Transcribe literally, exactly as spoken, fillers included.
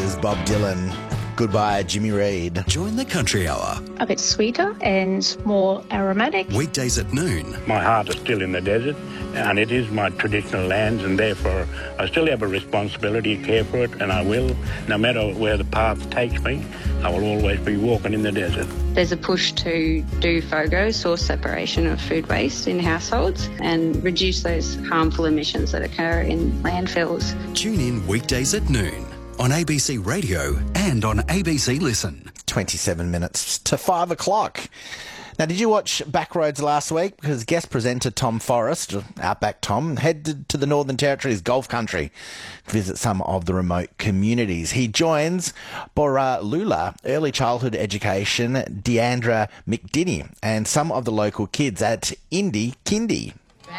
is Bob Dylan. Goodbye, Jimmy Reed. Join the Country Hour. A bit sweeter and more aromatic. Weekdays at noon. My heart is still in the desert, and it is my traditional lands, and therefore I still have a responsibility to care for it, and I will. No matter where the path takes me, I will always be walking in the desert. There's a push to do FOGO, source separation of food waste in households, and reduce those harmful emissions that occur in landfills. Tune in weekdays at noon on A B C Radio and on A B C Listen. twenty-seven minutes to five o'clock. Now, did you watch Backroads last week? Because guest presenter Tom Forrest, Outback Tom, headed to the Northern Territory's Gulf Country to visit some of the remote communities. He joins Borroloola Early Childhood Education, Deandra McDinney, and some of the local kids at Indy Kindy.